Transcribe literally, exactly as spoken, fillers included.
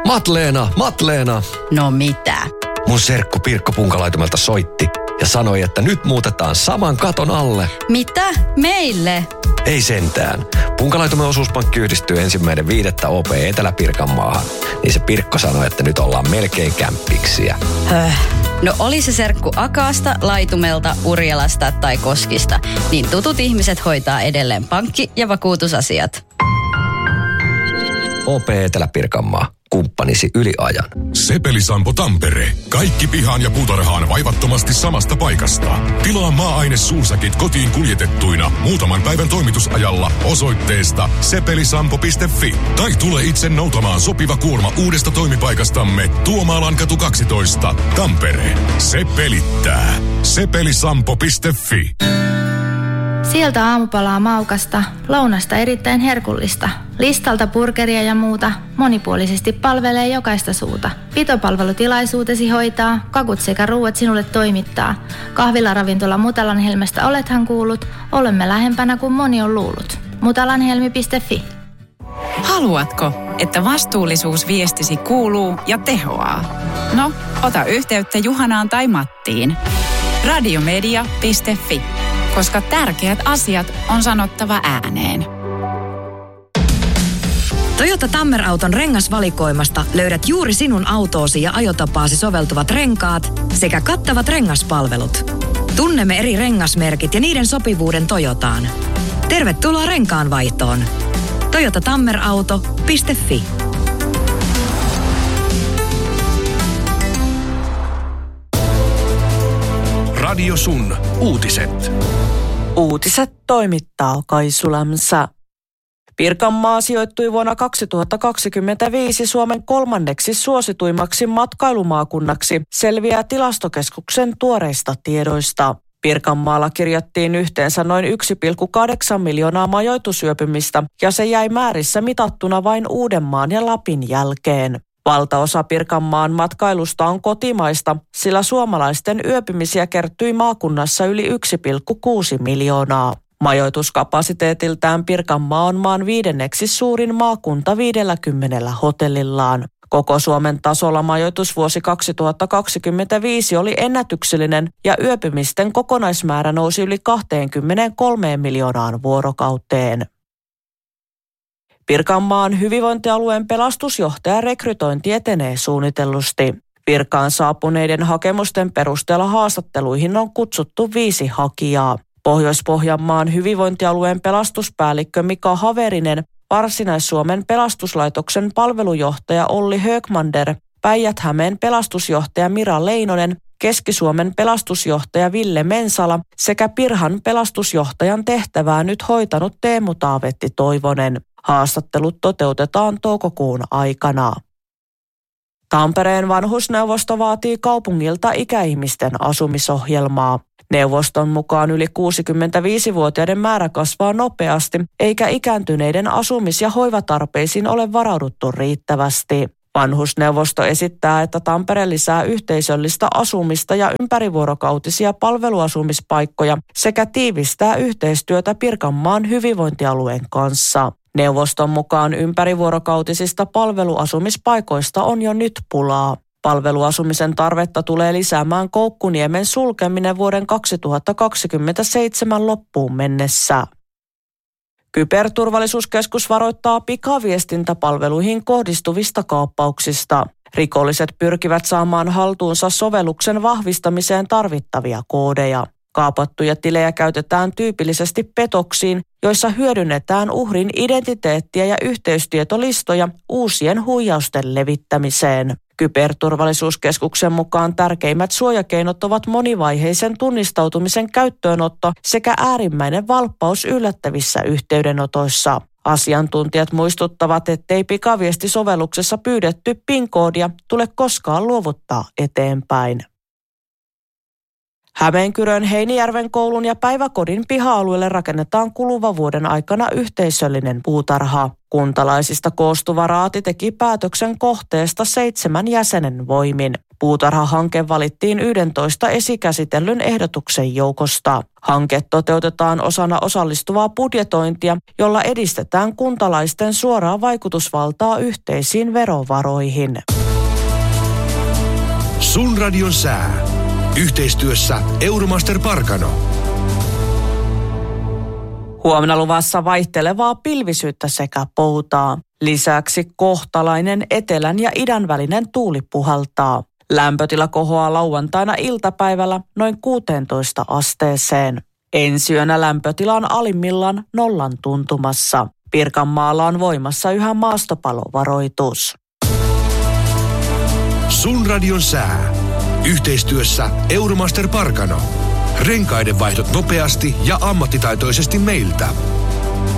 Matleena, Matleena! No mitä? Mun serkku Pirkko Punkalaitumelta soitti ja sanoi, että nyt muutetaan saman katon alle. Mitä? Meille? Ei sentään. Punkalaitumen osuuspankki yhdistyy ensimmäinen viidettä O P Etelä-Pirkanmaahan. Niin se Pirkko sanoi, että nyt ollaan melkein kämppiksiä. Höh. No oli se serkku Akaasta, Laitumelta, Urjalasta tai Koskista, niin tutut ihmiset hoitaa edelleen pankki- ja vakuutusasiat. O P Etelä-Pirkanmaa. Kumppanisi yli ajan. Sepeli-Sampo Tampere. Kaikki pihaan ja puutarhaan vaivattomasti samasta paikasta. Tilaa maa-aine suusäkit kotiin kuljetettuina muutaman päivän toimitusajalla osoitteesta sepelisampo piste fi. Tai tule itse noutamaan sopiva kuorma uudesta toimipaikastamme Tuomaallankatu kaksitoista, Tampere. Se pelittää. sepelisampo piste fi. Sieltä aamupalaa maukasta, lounasta erittäin herkullista. Listalta burgeria ja muuta, monipuolisesti palvelee jokaista suuta. Pitopalvelutilaisuutesi hoitaa, kakut sekä ruuat sinulle toimittaa. Kahvilaravintola Mutalanhelmestä olethan kuullut, olemme lähempänä kuin moni on luullut. mutalanhelmi piste fi. Haluatko, että vastuullisuusviestisi kuuluu ja tehoaa? No, ota yhteyttä Juhanaan tai Mattiin. radiomedia piste fi. Koska tärkeät asiat on sanottava ääneen. Toyota Tammer-auton rengasvalikoimasta löydät juuri sinun autoosi ja ajotapaasi soveltuvat renkaat sekä kattavat rengaspalvelut. Tunnemme eri rengasmerkit ja niiden sopivuuden Toyotaan. Tervetuloa renkaanvaihtoon. toyota tammer auto piste fi. Radio Sun uutiset. Uutiset toimittaa Kaisu Lämsä. Pirkanmaa sijoittui vuonna kaksituhattakaksikymmentäviisi Suomen kolmanneksi suosituimmaksi matkailumaakunnaksi, selviää Tilastokeskuksen tuoreista tiedoista. Pirkanmaalla kirjattiin yhteensä noin yksi pilkku kahdeksan miljoonaa majoitusyöpymistä ja se jäi määrissä mitattuna vain Uudenmaan ja Lapin jälkeen. Valtaosa Pirkanmaan matkailusta on kotimaista, sillä suomalaisten yöpymisiä kertyi maakunnassa yli yksi pilkku kuusi miljoonaa. Majoituskapasiteetiltään Pirkanmaa on maan viidenneksi suurin maakunta viidelläkymmenellä hotellillaan. Koko Suomen tasolla majoitusvuosi kaksituhattakaksikymmentäviisi oli ennätyksellinen ja yöpymisten kokonaismäärä nousi yli kaksikymmentäkolme miljoonaan vuorokauteen. Pirkanmaan hyvinvointialueen pelastusjohtajan rekrytointi etenee suunnitellusti. Virkaan saapuneiden hakemusten perusteella haastatteluihin on kutsuttu viisi hakijaa. Pohjois-Pohjanmaan hyvinvointialueen pelastuspäällikkö Mika Haverinen, Varsinais-Suomen pelastuslaitoksen palvelujohtaja Olli Högmander, Päijät-Hämeen pelastusjohtaja Mira Leinonen, Keski-Suomen pelastusjohtaja Ville Mensala sekä Pirhan pelastusjohtajan tehtävää nyt hoitanut Teemu Taavetti Toivonen. Haastattelut toteutetaan toukokuun aikana. Tampereen vanhusneuvosto vaatii kaupungilta ikäihmisten asumisohjelmaa. Neuvoston mukaan yli kuusikymmentäviisivuotiaiden määrä kasvaa nopeasti, eikä ikääntyneiden asumis- ja hoivatarpeisiin ole varauduttu riittävästi. Vanhusneuvosto esittää, että Tampere lisää yhteisöllistä asumista ja ympärivuorokautisia palveluasumispaikkoja sekä tiivistää yhteistyötä Pirkanmaan hyvinvointialueen kanssa. Neuvoston mukaan ympärivuorokautisista palveluasumispaikoista on jo nyt pulaa. Palveluasumisen tarvetta tulee lisäämään Koukkuniemen sulkeminen vuoden kaksituhattakaksikymmentäseitsemän loppuun mennessä. Kyberturvallisuuskeskus varoittaa pikaviestintäpalveluihin kohdistuvista kaappauksista. Rikolliset pyrkivät saamaan haltuunsa sovelluksen vahvistamiseen tarvittavia koodeja. Kaapattuja tilejä käytetään tyypillisesti petoksiin, joissa hyödynnetään uhrin identiteettiä ja yhteystietolistoja uusien huijausten levittämiseen. Kyberturvallisuuskeskuksen mukaan tärkeimmät suojakeinot ovat monivaiheisen tunnistautumisen käyttöönotto sekä äärimmäinen valppaus yllättävissä yhteydenotoissa. Asiantuntijat muistuttavat, ettei pikaviestisovelluksessa pyydetty PIN-koodia tule koskaan luovuttaa eteenpäin. Hämeenkyrön Heinijärven koulun ja päiväkodin piha-alueelle rakennetaan kuluvan vuoden aikana yhteisöllinen puutarha. Kuntalaisista koostuva raati teki päätöksen kohteesta seitsemän jäsenen voimin. Puutarhahanke valittiin yksitoista esikäsitellyn ehdotuksen joukosta. Hanke toteutetaan osana osallistuvaa budjetointia, jolla edistetään kuntalaisten suoraa vaikutusvaltaa yhteisiin verovaroihin. Sun radion sää. Yhteistyössä Euromaster Parkano. Huomenna luvassa vaihtelevaa pilvisyyttä sekä poutaa. Lisäksi kohtalainen etelän ja idän välinen tuuli puhaltaa. Lämpötila kohoaa lauantaina iltapäivällä noin kuuteentoista asteeseen. Ensi yönä lämpötila on alimmillaan nollan tuntumassa. Pirkanmaalla on voimassa yhä maastopalovaroitus. Sun radion sää. Yhteistyössä Euromaster Parkano. Renkaiden vaihdot nopeasti ja ammattitaitoisesti meiltä.